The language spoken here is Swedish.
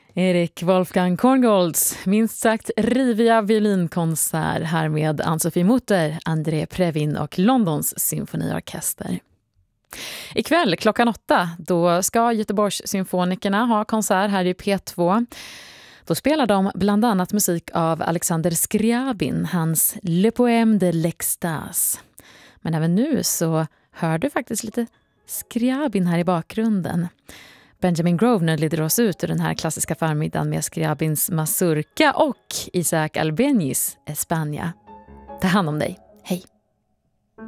Erik Wolfgang Korngolds minst sagt riviga violinkonsert här med Ann-Sofie Mutter, André Previn och Londons symfoniorkester. Ikväll klockan 8 då ska Göteborgs symfonikerna ha konsert här i P2. Då spelar de bland annat musik av Alexander Scriabin, hans Le Poème de l'Extase. Men även nu så hör du faktiskt lite Scriabin här i bakgrunden. Benjamin Grosvenor leder oss ut ur den här klassiska förmiddagen med Scriabins Mazurka och Isaac Albéniz España. Ta hand om dig. Hej!